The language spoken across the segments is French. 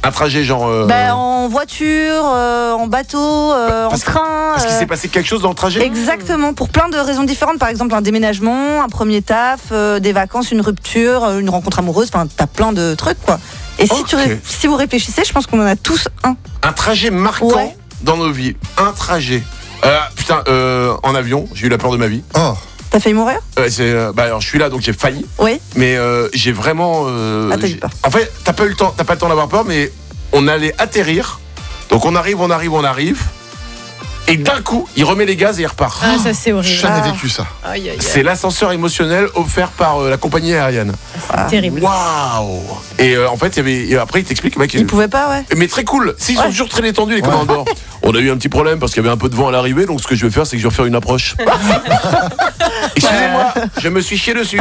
Un trajet genre... En voiture, en bateau, en train. Parce qu'il s'est passé quelque chose dans le trajet ? Exactement, pour plein de raisons différentes. Par exemple, un déménagement, un premier taf, des vacances, une rupture, une rencontre amoureuse. Enfin, t'as plein de trucs, quoi. Et si vous réfléchissez, je pense qu'on en a tous un. Un trajet marquant dans nos vies. Un trajet. En avion, j'ai eu la peur de ma vie. Oh. T'as failli mourir ? Alors je suis là, donc j'ai failli. Oui. Mais j'ai vraiment... t'as eu peur. En fait, t'as pas le temps d'avoir peur, mais on allait atterrir. Donc on arrive. Et d'un coup, il remet les gaz et il repart. Ah, ça c'est horrible. Jamais vécu ça. Aïe, aïe, aïe. C'est l'ascenseur émotionnel offert par la compagnie aérienne. C'est terrible. Waouh. Et en fait, après, il t'explique, le mec. Il pouvait pas, ouais. Mais très cool. Ils sont toujours très détendus, les commandants de bord. On a eu un petit problème parce qu'il y avait un peu de vent à l'arrivée. Donc, ce que je vais faire, c'est que je vais faire une approche. Excusez-moi, je me suis chié dessus.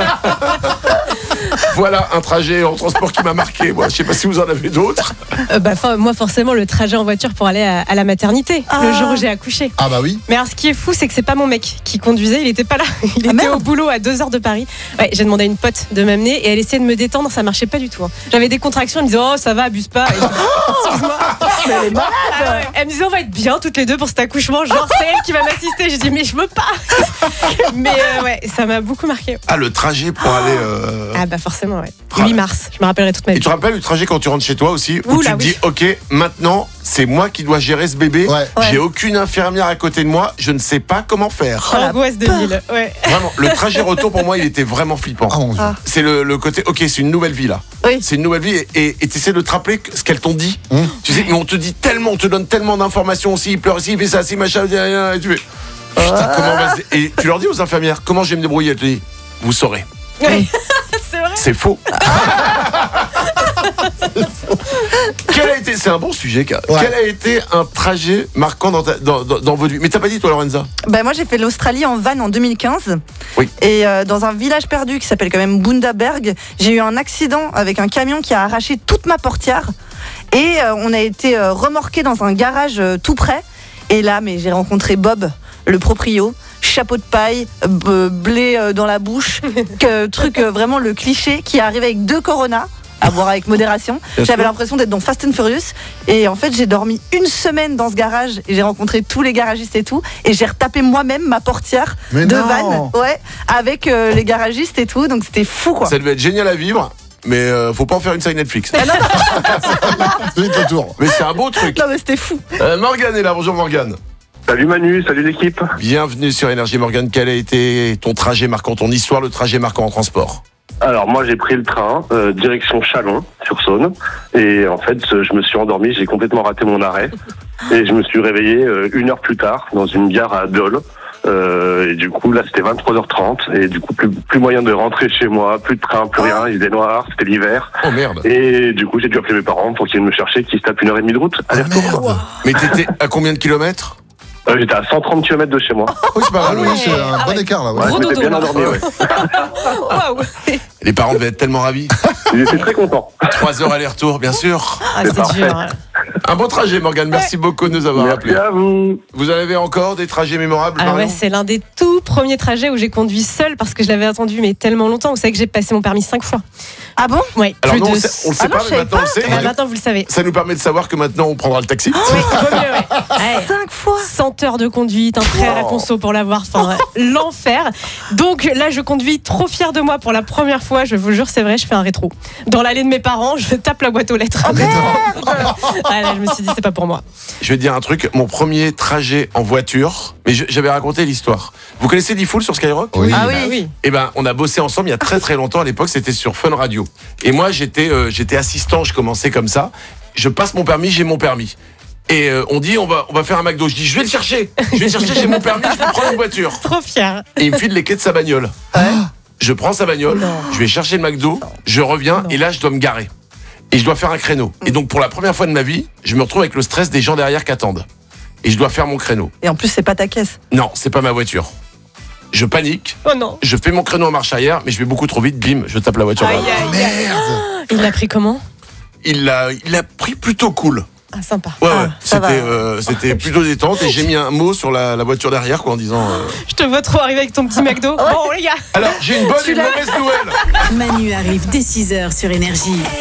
Voilà un trajet en transport qui m'a marqué. Moi, je sais pas si vous en avez d'autres. Moi, forcément, le trajet en voiture pour aller à la maternité, le jour où j'ai accouché. Ah bah oui. Mais alors, ce qui est fou, c'est que c'est pas mon mec qui conduisait, il était pas là. Il était au boulot à 2 heures de Paris. Ouais, j'ai demandé à une pote de m'amener et elle essayait de me détendre, ça marchait pas du tout. J'avais des contractions, elle me disait oh ça va, abuse pas. Excuse-moi. Mais elle est malade. Elle me disait on va être bien toutes les deux pour cet accouchement, genre c'est elle qui va m'assister. J'ai dit mais je veux pas. Mais ça m'a beaucoup marqué. Ah, le trajet pour aller... Ah bah forcément, ouais. 8 mars, je me rappellerai toute ma vie. Et tu te rappelles le trajet quand tu rentres chez toi aussi, où Oula, tu te dis ok, maintenant c'est moi qui dois gérer ce bébé. Ouais. J'ai aucune infirmière à côté de moi, je ne sais pas comment faire. Angoisse de mille. Ouais. Vraiment, le trajet retour pour moi il était vraiment flippant. Ah mon Dieu. C'est le côté ok, c'est une nouvelle vie là. Oui. C'est une nouvelle vie et tu essaies de te rappeler ce qu'elles t'ont dit. Tu sais, mais on te dit tellement, on te donne tellement d'informations aussi, il pleure ici, il fait ça, si machin, et tu fais putain, comment on va se... Et tu leur dis aux infirmières comment je vais me débrouiller, elles te disent vous saurez. Ouais. C'est vrai. C'est faux. C'est un bon sujet. Quel a été un trajet marquant dans votre vie? Mais t'as pas dit toi, Lorenza? Moi j'ai fait l'Australie en van en 2015. Oui. Et dans un village perdu qui s'appelle quand même Bundaberg, j'ai eu un accident avec un camion qui a arraché toute ma portière. Et on a été remorqué dans un garage tout près. Et là, j'ai rencontré Bob, le proprio. Chapeau de paille, blé dans la bouche, truc vraiment le cliché qui arrive avec 2 Corona, à boire avec modération. J'avais l'impression d'être dans Fast and Furious et en fait j'ai dormi 1 semaine dans ce garage et j'ai rencontré tous les garagistes et tout et j'ai retapé moi-même ma portière van, avec les garagistes et tout, donc c'était fou quoi. Ça devait être génial à vivre. Mais faut pas en faire une série Netflix. C'est le tour. Mais c'est un beau truc. Non mais c'était fou. Morgane est là, bonjour Morgane. Salut Manu, salut l'équipe. Bienvenue sur Énergie Morgane. Quel a été ton trajet marquant, ton histoire, le trajet marquant en transport? Alors moi j'ai pris le train, direction Châlons, sur Saône. Et en fait je me suis endormi, j'ai complètement raté mon arrêt. Et je me suis réveillé 1 heure plus tard dans une gare à Dole. Et du coup là c'était 23h30 et du coup plus moyen de rentrer chez moi, plus de train, plus rien, il faisait noir, c'était l'hiver. Oh merde. Et du coup j'ai dû appeler mes parents pour qu'ils viennent me chercher, qu'ils se tapent 1h30 de route, aller-retour. Mais t'étais à combien de kilomètres? J'étais à 130 km de chez moi. Oui, c'est pas mal. Oui, c'est un bon écart là. Ouais, je m'étais bien endormi, Waouh. Les parents devaient être tellement ravis. Ils étaient très contents. 3 heures aller-retour, bien sûr. Ah, c'est dur. Un bon trajet, Morgane. Merci beaucoup de nous avoir appelés. Merci à vous. Vous en avez encore des trajets mémorables, Alors Marion? c'est l'un des tout premiers trajets où j'ai conduit seule parce que je l'avais attendu tellement longtemps. Vous savez que j'ai passé mon permis 5 fois. Ah bon? Ouais. Alors plus non, de... on le sait pas, mais maintenant on le sait. Maintenant vous le savez. Ça nous permet de savoir que maintenant on prendra le taxi. Oui, vaut mieux, ouais. 5 fois. 100 heures de conduite, un prêt à la conso pour l'avoir, enfin l'enfer. Donc là je conduis trop fière de moi pour la première fois, je vous jure c'est vrai, je fais un rétro. Dans l'allée de mes parents, je tape la boîte aux lettres. Là, je me suis dit c'est pas pour moi. Je vais te dire un truc, mon premier trajet en voiture, mais j'avais raconté l'histoire. Vous connaissez D-Fool sur Skyrock? Oui. Ah oui. Oui. Eh ben, on a bossé ensemble il y a très très longtemps. À l'époque, c'était sur Fun Radio. Et moi, j'étais assistant. Je commençais comme ça. Je passe mon permis, j'ai mon permis. Et on dit, on va faire un McDo. Je dis, je vais le chercher. J'ai mon permis, je vais prendre une voiture. Trop fière. Et il me file les clés de sa bagnole. Je prends sa bagnole, je vais chercher le McDo, je reviens et là, je dois me garer. Et je dois faire un créneau. Et donc, pour la première fois de ma vie, je me retrouve avec le stress des gens derrière qui attendent. Et je dois faire mon créneau. Et en plus c'est pas ta caisse. Non, c'est pas ma voiture. Je panique. Oh non. Je fais mon créneau en marche arrière, mais je vais beaucoup trop vite, bim, je tape la voiture. Aïe, aïe, aïe. Merde. Il l'a pris comment? Il l'a pris plutôt cool. Ah, sympa. Ouais, ça c'était plutôt détente et j'ai mis un mot sur la voiture derrière quoi, en disant Je te vois trop arriver avec ton petit McDo. Bon les gars. alors j'ai une bonne et une mauvaise nouvelle. Manu arrive dès 6h sur Énergie.